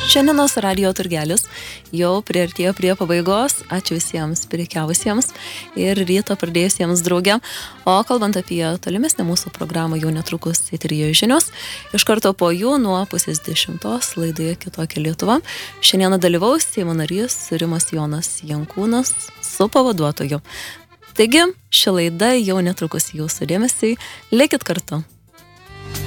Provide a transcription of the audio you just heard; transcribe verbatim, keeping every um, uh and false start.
Šiandienos radio turgelis jau priartėjo prie pabaigos. Ačiū visiems prekiavusiems ir ryto pradėjusiems draugę. O kalbant apie tolimesnę mūsų programą, jau netrukus eteryje žinios. Iš karto po jų nuo pusės dešimtos laidoje Kitokia Lietuva. Šiandieną dalyvaus Seimo narys Rimas Jonas Jankūnas su pavaduotoju. Taigi, ši laida jau netrukus jūsų dėmesiui. Likit kartu.